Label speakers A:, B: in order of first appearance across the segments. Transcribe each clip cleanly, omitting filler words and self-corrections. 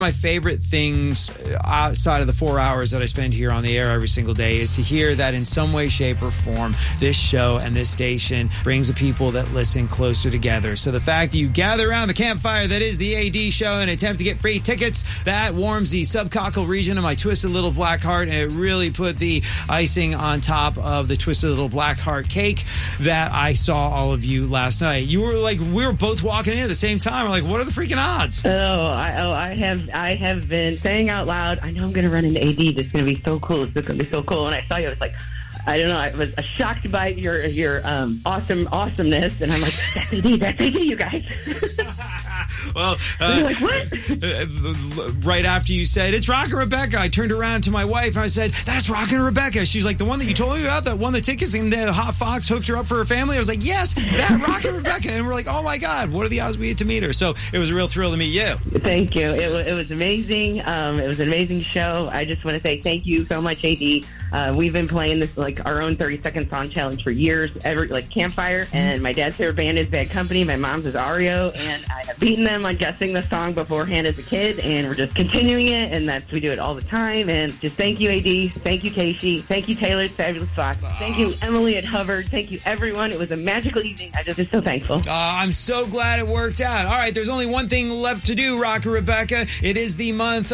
A: My favorite things outside of the 4 hours that I spend here on the air every single day is to hear that in some way, shape, or form, this show and this station brings the people that listen closer together. So the fact that you gather around the campfire that is the AD show and attempt to get free tickets, that warms the subcockle region of my twisted little black heart, and it really put the icing on top of the twisted little black heart cake that I saw all of you last night. You were like, we were both walking in at the same time. We're like, what are the freaking odds?
B: I have been saying out loud, I know I'm going to run into AD. This is going to be so cool. It's going to be so cool. And I saw you. I was like, I don't know. I was shocked by your awesomeness. And I'm like, that's AD. That's AD, you guys.
A: Well,
B: you're like, what?
A: Right after you said, it's Rockin' Rebecca, I turned around to my wife and I said, that's Rockin' Rebecca. She's like, the one that you told me about, that won the tickets and the Hot Fox hooked her up for her family? I was like, yes, that Rockin' Rebecca. And we're like, oh my God, what are the odds we get to meet her? So it was a real thrill to meet you.
B: Thank you. It was amazing. It was an amazing show. I just want to say thank you so much, AD. We've been playing this like our own 30-second song challenge for years, Campfire. And my dad's favorite band is Bad Company. My mom's is REO, and I have beaten them on guessing the song beforehand as a kid, and we're just continuing it, and we do it all the time. And just thank you, AD. Thank you, Casey. Thank you, Taylor at Fabulous Fox. Thank you, Emily at Hubbard. Thank you, everyone. It was a magical evening. I'm just so thankful.
A: I'm so glad it worked out. All right, there's only one thing left to do, Rockin' Rebecca. It is the month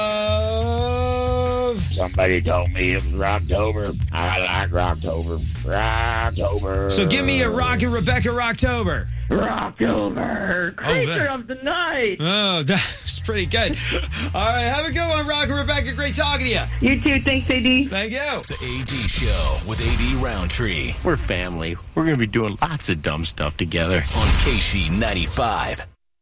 A: of...
C: Somebody told me it was Rocktober. I like Rocktober. Rocktober.
A: So give me a Rockin' Rebecca Rocktober.
B: Rocktober. Creature of the night.
A: Oh, that's pretty good. All right, have a good one, Rockin' Rebecca. Great talking to you.
B: You too. Thanks, AD.
A: Thank you.
D: The AD Show with AD Roundtree.
E: We're family. We're going to be doing lots of dumb stuff together.
D: On KC 95.